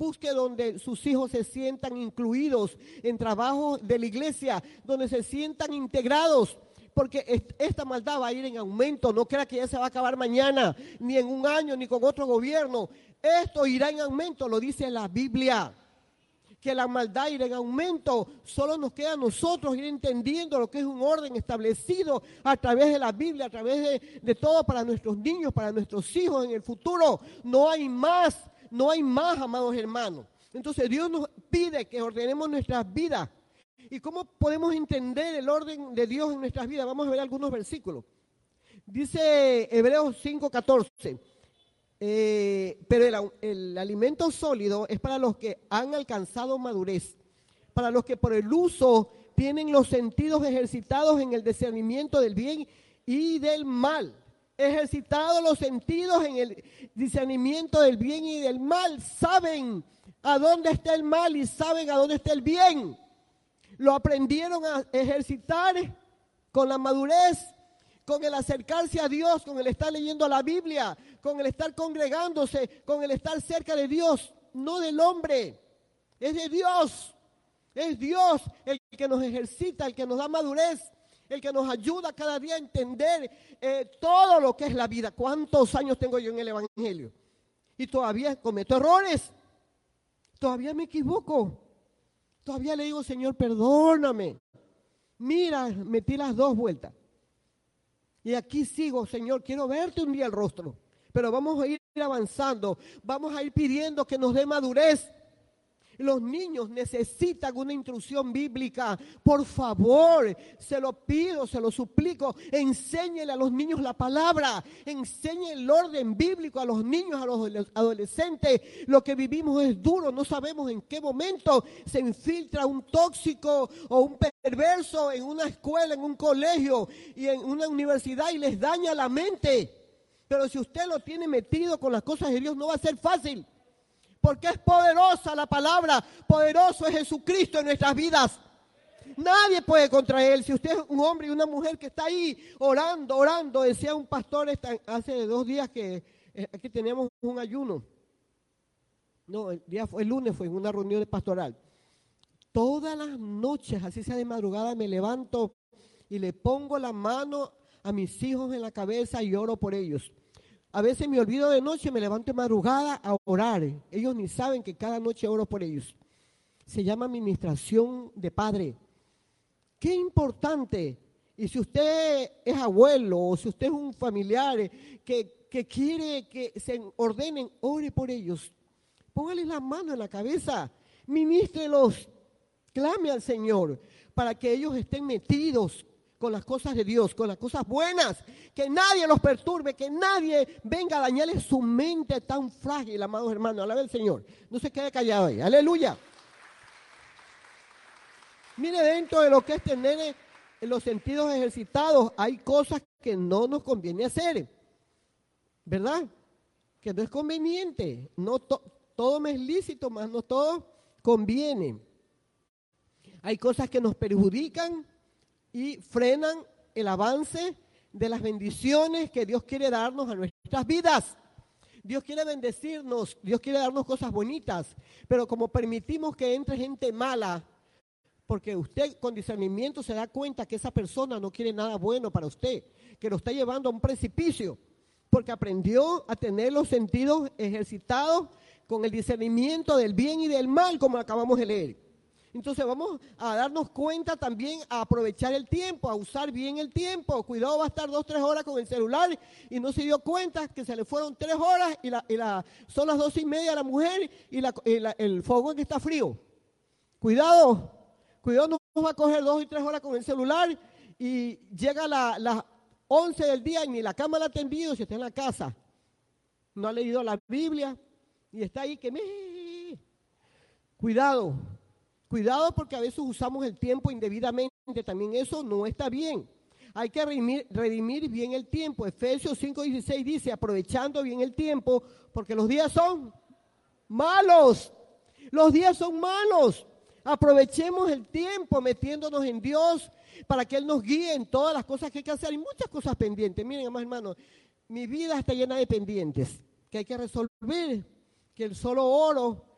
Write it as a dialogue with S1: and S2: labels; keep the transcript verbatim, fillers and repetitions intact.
S1: busque donde sus hijos se sientan incluidos en trabajo de la iglesia, donde se sientan integrados. Porque esta maldad va a ir en aumento. No crea que ya se va a acabar mañana, ni en un año, ni con otro gobierno. Esto irá en aumento, lo dice la Biblia. Que la maldad irá en aumento. Solo nos queda a nosotros ir entendiendo lo que es un orden establecido a través de la Biblia, a través de, de todo para nuestros niños, para nuestros hijos en el futuro. No hay más, no hay más, amados hermanos. Entonces Dios nos pide que ordenemos nuestras vidas. ¿Y cómo podemos entender el orden de Dios en nuestras vidas? Vamos a ver algunos versículos. Dice Hebreos cinco catorce. Eh, pero el, el alimento sólido es para los que han alcanzado madurez, para los que por el uso tienen los sentidos ejercitados en el discernimiento del bien y del mal. Ejercitados los sentidos en el discernimiento del bien y del mal. Saben a dónde está el mal y saben a dónde está el bien. Lo aprendieron a ejercitar con la madurez, con el acercarse a Dios, con el estar leyendo la Biblia, con el estar congregándose, con el estar cerca de Dios, no del hombre, es de Dios. Es Dios el que nos ejercita, el que nos da madurez, el que nos ayuda cada día a entender eh, todo lo que es la vida. ¿Cuántos años tengo yo en el Evangelio? Y todavía cometo errores, todavía me equivoco. Todavía le digo, Señor, perdóname. Mira, metí las dos vueltas. Y aquí sigo, Señor, quiero verte un día el rostro. Pero vamos a ir avanzando, vamos a ir pidiendo que nos dé madurez. Los niños necesitan una instrucción bíblica. Por favor, se lo pido, se lo suplico. Enséñele a los niños la palabra. Enseñe el orden bíblico a los niños, a los adolescentes. Lo que vivimos es duro. No sabemos en qué momento se infiltra un tóxico o un perverso en una escuela, en un colegio y en una universidad y les daña la mente. Pero si usted lo tiene metido con las cosas de Dios, no va a ser fácil. Porque es poderosa la palabra, poderoso es Jesucristo en nuestras vidas. Nadie puede contra Él. Si usted es un hombre y una mujer que está ahí orando, orando, decía un pastor esta, hace dos días que eh, aquí teníamos un ayuno. No, el día fue el lunes, fue en una reunión pastoral. Todas las noches, así sea de madrugada, me levanto y le pongo la mano a mis hijos en la cabeza y oro por ellos. A veces me olvido de noche, me levanto de madrugada a orar. Ellos ni saben que cada noche oro por ellos. Se llama administración de padre. Qué importante. Y si usted es abuelo o si usted es un familiar que, que quiere que se ordenen, ore por ellos. Póngales la mano en la cabeza. Ministrelos. Clame al Señor para que ellos estén metidos con las cosas de Dios, con las cosas buenas, que nadie los perturbe, que nadie venga a dañarles su mente tan frágil, amados hermanos. Alabe al Señor, no se quede callado ahí, aleluya. Mire, dentro de lo que es tener los sentidos ejercitados, hay cosas que no nos conviene hacer, ¿verdad? Que no es conveniente, no to- todo me es lícito, más no todo conviene. Hay cosas que nos perjudican y frenan el avance de las bendiciones que Dios quiere darnos a nuestras vidas. Dios quiere bendecirnos, Dios quiere darnos cosas bonitas, pero como permitimos que entre gente mala, porque usted con discernimiento se da cuenta que esa persona no quiere nada bueno para usted, que lo está llevando a un precipicio, porque aprendió a tener los sentidos ejercitados con el discernimiento del bien y del mal, como acabamos de leer. Entonces vamos a darnos cuenta también a aprovechar el tiempo, a usar bien el tiempo. Cuidado, va a estar dos, tres horas con el celular y no se dio cuenta que se le fueron tres horas y, la, y la, son las doce y media a la mujer y, la, y la, el fogón que está frío. Cuidado, cuidado, no nos va a coger dos y tres horas con el celular y llega la, las once del día y ni la cama la ha tendido si está en la casa. No ha leído la Biblia y está ahí que me... Cuidado. Cuidado porque a veces usamos el tiempo indebidamente, también eso no está bien. Hay que redimir, redimir bien el tiempo. Efesios cinco dieciséis dice, aprovechando bien el tiempo, porque los días son malos. Los días son malos. Aprovechemos el tiempo metiéndonos en Dios para que Él nos guíe en todas las cosas que hay que hacer. Hay muchas cosas pendientes. Miren, amados hermanos, mi vida está llena de pendientes que hay que resolver, que el solo oro